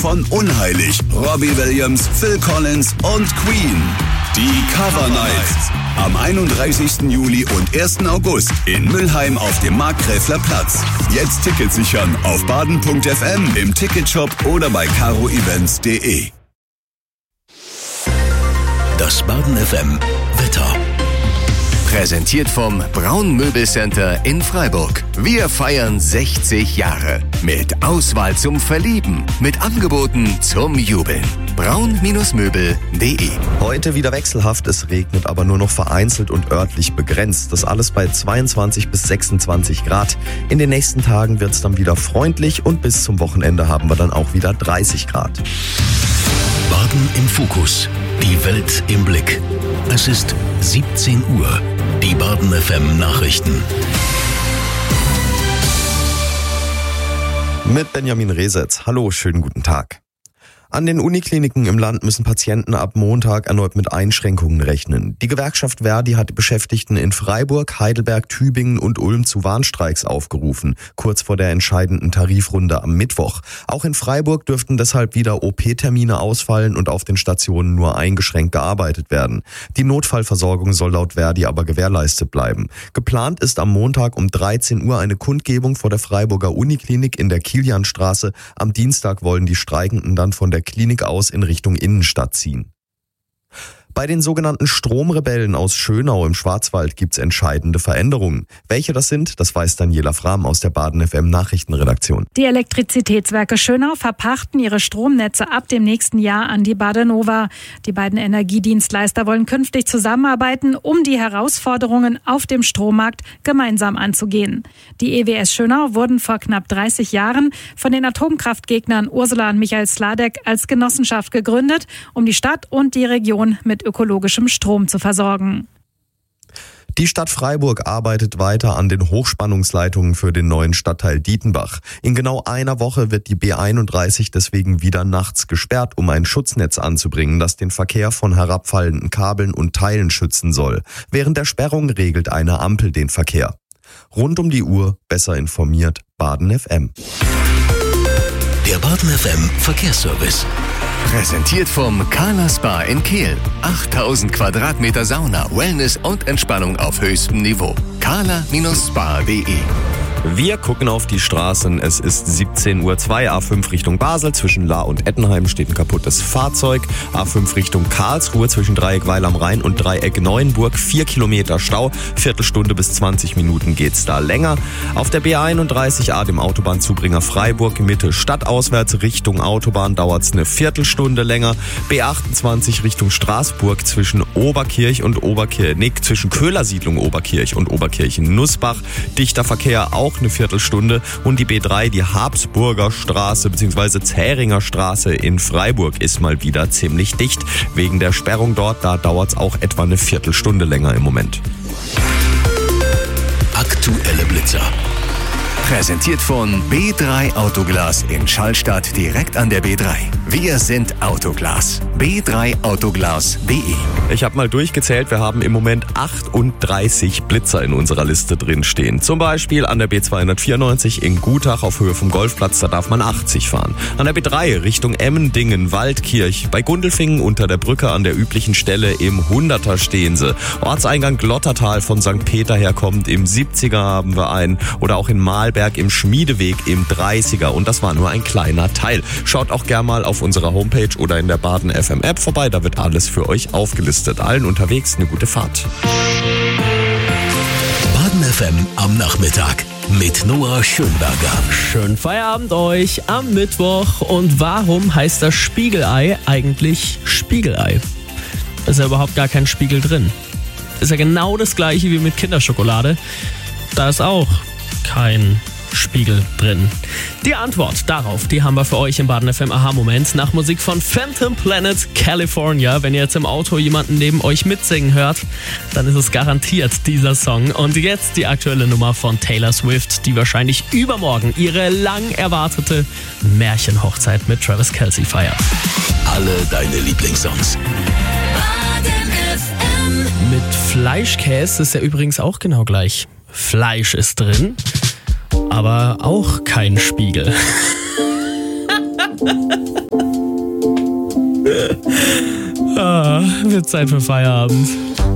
von Unheilig, Robbie Williams, Phil Collins und Queen. Die Cover Night. Am 31. Juli und 1. August in Mülheim auf dem Markgräfler Platz. Jetzt Tickets sichern auf baden.fm, im Ticketshop oder bei caroevents.de. Das Baden FM Wetter. Präsentiert vom Braun Möbelcenter in Freiburg. Wir feiern 60 Jahre. Mit Auswahl zum Verlieben. Mit Angeboten zum Jubeln. braun-möbel.de. Heute wieder wechselhaft, es regnet aber nur noch vereinzelt und örtlich begrenzt. Das alles bei 22 bis 26 Grad. In den nächsten Tagen wird es dann wieder freundlich und bis zum Wochenende haben wir dann auch wieder 30 Grad. Baden im Fokus. Die Welt im Blick. Es ist 17 Uhr. Die Baden FM Nachrichten. Mit Benjamin Resetz. Hallo, schönen guten Tag. An den Unikliniken im Land müssen Patienten ab Montag erneut mit Einschränkungen rechnen. Die Gewerkschaft ver.di hat die Beschäftigten in Freiburg, Heidelberg, Tübingen und Ulm zu Warnstreiks aufgerufen, kurz vor der entscheidenden Tarifrunde am Mittwoch. Auch in Freiburg dürften deshalb wieder OP-Termine ausfallen und auf den Stationen nur eingeschränkt gearbeitet werden. Die Notfallversorgung soll laut ver.di aber gewährleistet bleiben. Geplant ist am Montag um 13 Uhr eine Kundgebung vor der Freiburger Uniklinik in der Kilianstraße. Am Dienstag wollen die Streikenden dann von der Klinik aus in Richtung Innenstadt ziehen. Bei den sogenannten Stromrebellen aus Schönau im Schwarzwald gibt's entscheidende Veränderungen. Welche das sind, das weiß Daniela Frahm aus der Baden FM Nachrichtenredaktion. Die Elektrizitätswerke Schönau verpachten ihre Stromnetze ab dem nächsten Jahr an die Badenova. Die beiden Energiedienstleister wollen künftig zusammenarbeiten, um die Herausforderungen auf dem Strommarkt gemeinsam anzugehen. Die EWS Schönau wurden vor knapp 30 Jahren von den Atomkraftgegnern Ursula und Michael Sladek als Genossenschaft gegründet, um die Stadt und die Region mit ökologischem Strom zu versorgen. Die Stadt Freiburg arbeitet weiter an den Hochspannungsleitungen für den neuen Stadtteil Dietenbach. In genau einer Woche wird die B31 deswegen wieder nachts gesperrt, um ein Schutznetz anzubringen, das den Verkehr von herabfallenden Kabeln und Teilen schützen soll. Während der Sperrung regelt eine Ampel den Verkehr. Rund um die Uhr besser informiert Baden FM. Der Baden FM Verkehrsservice. Präsentiert vom Carla Spa in Kehl. 8000 Quadratmeter Sauna, Wellness und Entspannung auf höchstem Niveau. carla-spa.de. Wir gucken auf die Straßen. Es ist 17:02 Uhr. A5 Richtung Basel. Zwischen Lahr und Ettenheim steht ein kaputtes Fahrzeug. A5 Richtung Karlsruhe zwischen Dreieck Weil am Rhein und Dreieck Neuenburg. 4 Kilometer Stau. Viertelstunde bis 20 Minuten geht's da länger. Auf der B31A, dem Autobahnzubringer Freiburg, Mitte stadtauswärts Richtung Autobahn, dauert's eine Viertelstunde länger. B28 Richtung Straßburg zwischen Oberkirch und zwischen Köhlersiedlung Oberkirch und Oberkirchen-Nussbach. Dichter Verkehr auch eine Viertelstunde. Und die B3, die Habsburger Straße bzw. Zähringer Straße in Freiburg ist mal wieder ziemlich dicht. Wegen der Sperrung dort, da dauert's auch etwa eine Viertelstunde länger im Moment. Aktuelle Blitzer. Präsentiert von B3 Autoglas in Schallstadt direkt an der B3. Wir sind Autoglas. b3autoglas.de. Ich habe mal durchgezählt, wir haben im Moment 38 Blitzer in unserer Liste drin stehen. Zum Beispiel an der B294 in Gutach auf Höhe vom Golfplatz, da darf man 80 fahren. An der B3 Richtung Emmendingen, Waldkirch. Bei Gundelfingen unter der Brücke an der üblichen Stelle im 100er stehen sie. Ortseingang Glottertal von St. Peter herkommend im 70er haben wir einen. Oder auch in Mahlberg im Schmiedeweg im 30er. Und das war nur ein kleiner Teil. Schaut auch gerne mal auf unserer Homepage oder in der Baden FM App vorbei. Da wird alles für euch aufgelistet. Allen unterwegs eine gute Fahrt. Baden FM am Nachmittag mit Noah Schönberger. Schönen Feierabend euch am Mittwoch. Und warum heißt das Spiegelei eigentlich Spiegelei? Ist ja überhaupt gar kein Spiegel drin. Ist ja genau das gleiche wie mit Kinderschokolade. Da ist auch kein Spiegel drin. Die Antwort darauf, die haben wir für euch im Baden FM Aha-Moment nach Musik von Phantom Planet California. Wenn ihr jetzt im Auto jemanden neben euch mitsingen hört, dann ist es garantiert dieser Song. Und jetzt die aktuelle Nummer von Taylor Swift, die wahrscheinlich übermorgen ihre lang erwartete Märchenhochzeit mit Travis Kelce feiert. Alle deine Lieblingssongs. Mit Fleischkäse ist ja übrigens auch genau gleich. Fleisch ist drin, aber auch kein Spiegel. Wird Zeit für Feierabend.